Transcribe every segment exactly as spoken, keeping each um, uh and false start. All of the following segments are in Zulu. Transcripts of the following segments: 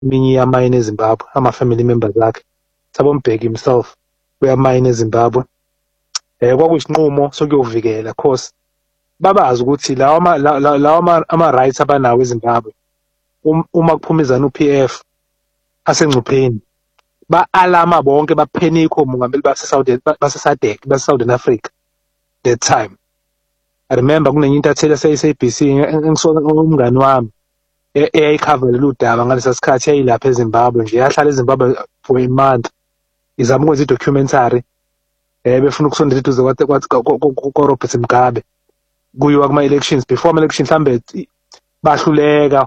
minye iyamine eZimbabwe, ama-family members akhe. Thabo Mbeki himself uyamine eZimbabwe. Eh kwakuyisinqumo sokuyovikela cause babazi ukuthi lawa lawa ama-rights abanawo eZimbabwe uma kuphuma izanu P F asengcupheni ba-alama bonke baphenikho mongameli base-Saudi base-SADC base-Southern Africa that time. I remember kunenye intatheli yase-S A B C engisoka umngani wami eyayikhavele ludaba ngalesa sikhathi yayilapha eZimbabwe nje yahlala eZimbabwe for a month izama ukwenza i-documentary eh befuna ukusondela eduze kwaRobert Mugabe kuyiwa kuma-elections before ama-election mhlambe bahluleka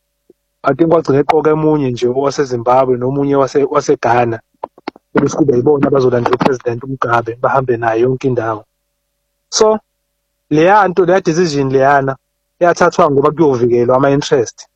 I think kwagcina eqoka emunye nje waseZimbabwe nomunye waseGhana bese kube yibona abazolandela upresident uMugabe bahambe naye yonke indawo. So leya nto leya decision leyana yathathwa ngoba kuyovikelwa ama-interest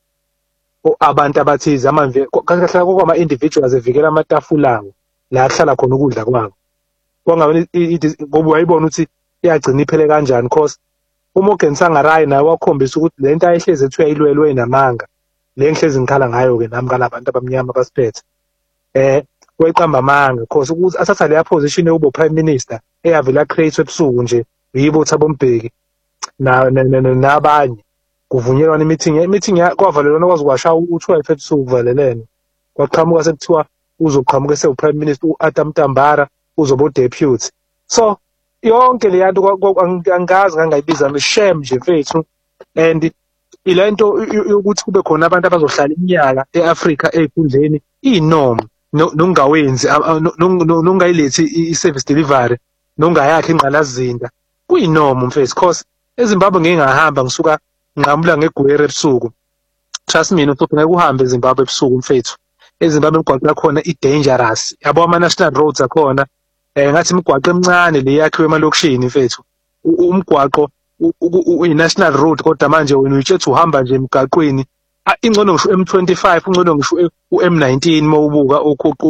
abantu abathize amanje kahle kahle kokwa individuals evikela amatafulawo la kuhlala khona ukudla kwabo. Kwangabe ngoba wayibona ukuthi iyagcina iphele kanjani cause uMorgan Tsvangirai naye wakhombisa ukuthi lento ayihleze ethu yayilwelwe namanga le ngihlezi ngikhala ngayo ke nami kalabantu abamnyama basiphethe eh weqamba amanga cause ukuthi asatha leya position yokuba prime minister eyavela create ebusuku nje yibo Thabo Mbeki na nabanye kuvunyelwana i-meeting i-meeting kwavalelwana kwazi kwasha u-twelve ebusuku kuvalelene kwaqhamuka sekuthiwa uzoqhamuka ese prime minister uAdam Tambara uzobo deputy. So yonke le yanto angazi kangayibiza shame nje mfethu and ilento ukuthi kube khona abantu abazohlala iminyaka eAfrica ezikhundleni inorm nongawenzi nongayilethi i-service delivery nongayakhe ingqalazinda kuyinorm mfethu cause eZimbabwe ngeke ngahamba ngisuka nqamula ngeGwere ebusuku. Trust me ukuthi ngeke uhambe eZimbabwe ebusuku mfethu. eZimbabwe imigwaqo yakhona i-dangerous yabo ama-national roads akhona eh ngathi imigwaqo emincane le yakhiwe emalokishini mfethu umgwaqo uyi-national road kodwa manje wena uyitshethe uhamba nje emgaqweni ingcono ngisho u-M twenty-five ingcono ngisho u-M nineteen mawubuka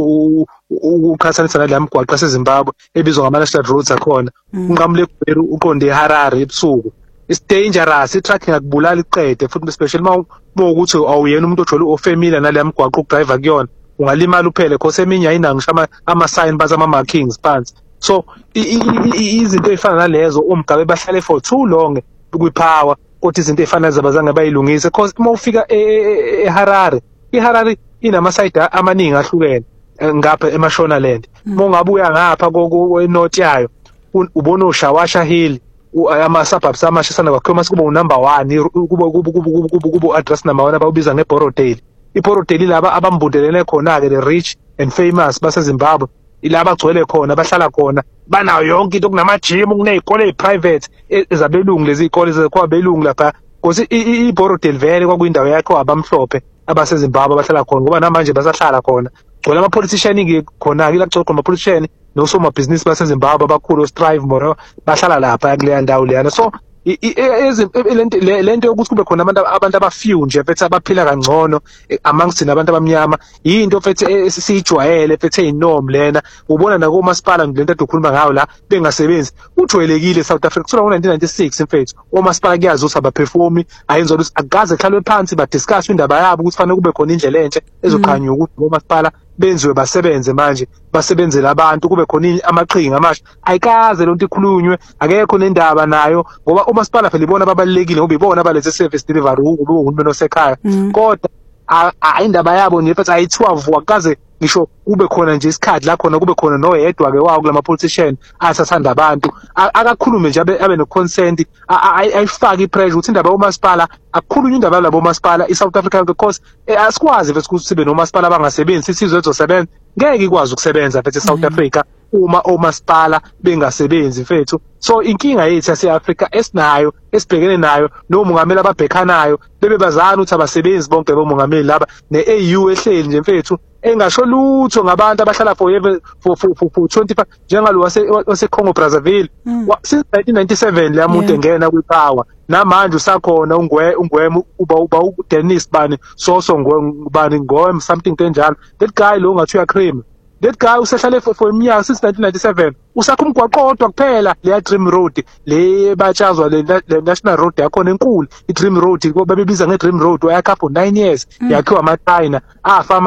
ukukhathalisa nala migwaqo yaseZimbabwe ebizwa ngama-national roads akhona unqamule eGweru uqonde eHarare ebusuku. It's dangerous, i-trucking akubulala iqede futhi especially uma ukuthi awuyena umuntu ojwayele ofamiliar nale migwaqo ukudriver kuyona ungalimala uphele cause eminye ayina ngisho ama-sign baza ama-markings phansi. So izinto ezifana nalezo uMgabe bahlale for too long kwipower kodwa izinto ezifana zabazange bayilungise cause uma ufika eHarare iHarare inama-side amaningi ahlukene ngapha eMashonaland. Uma ungabuya ngapha kwenorth yayo ubona uShawasha Hill ama-suburbs amasha sana kwakhiwa mase kuba unumber one kuba address number one abawubiza ngeBorodale. iBorodale laba abambundelene khona-ke the rich and famous baseZimbabwe ilaba agcwele khona bahlala khona banayo yonke into kunama-gym kuney'kole eyi-private ezabelungu lezi y'kole zekwabelungu lapha because iBorodale vele kwakuyindawo yakho abamhlophe abaseZimbabwe abahlala khona ngoba namanje basahlala khona gcwele ama-politician-ke khona-ke ila kugcwele khona ama-politician nosomabhizinisi baseZimbabwe abakhulu oStrive Moro bahlala lapha kuleya ndawo leyana. So lento yokuthi kube khona abantu abantu abafew nje mfethu abaphila kangcono amongst nabantu abamnyama yinto mfethu siyijwayele mfethu eyinorm lena. Ubona nakomasipala ngilento edukhuluma ngayo la bengasebenzi ujwayelekile South Africa kusukela ngo-nineteen ninety-six mfethu omasipala kuyazi ukuthi abaperformi ayenza ukuthi akaze kuhlalwe phansi badiscuss indaba yabo ukuthi fanele kube khona indlela entsha ezokhanya ukuthi omasipala benziwe basebenze manje basebenzele abantu kube khona amaqhinga amasha ayikaze lonto ikhulunywe akekho nendaba nayo ngoba umasipala phela ibona ababalekile ngoba ibona abalethe service delivery ukuba uhulumeni osekhaya kodwa indaba yabo nje mfethu ayithiwa vuka kaze ngisho kube khona nje isikhathi la khona kube khona noyedwa ke wawo kulama politician asathanda abantu akakhulume nje abe no consent ayifake ipressure ukuthi indaba yomasipala akukhulunywe indaba yalabo omasipala iSouth Africa because asikwazi mfethu ukuthi sibe nomasipala abangasebenzi isizwe ezosebenza ngeke ikwazi ukusebenza mfethu eSouth Africa uma omasipala bengasebenzi mfethu. So inkinga yethu yase-Africa esinayo esibhekene nayo nomongameli ababhekanayo bebebazana ukuthi abasebenzi bonke bomongameli laba ne-A U ehleli nje mfethu engasho lutho ngabantu abahlala forever for for for twenty-five njengalo wase-Congo Brazzaville since nineteen ninety-seven leya muntu engena kwipower namanje usakhona ungwe ungwema uba uba uDennis bani soso ngubani ngowem something kanjalo that guy lo ngathi uyakhrim that guy usehlale for, for iminyaka since nineteen ninety-seven usakha umgwaqo odwa kuphela leya Dream Road le batshazwa le, le national road yakhona enkulu i Dream Road babebiza nge Dream Road yakha for nine years yakhiwa ama China afa